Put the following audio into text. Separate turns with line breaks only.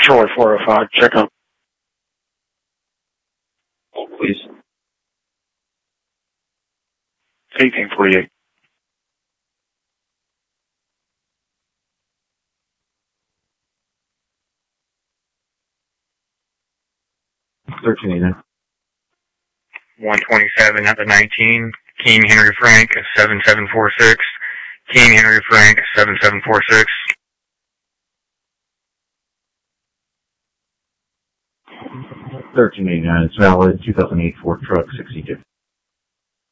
Troy 405, check up.
Please.
1848.
$13.89.
127 at the 19. King Henry Frank 7746. King Henry Frank 7746.
$13.89. It's valid. 2008 Ford truck 62.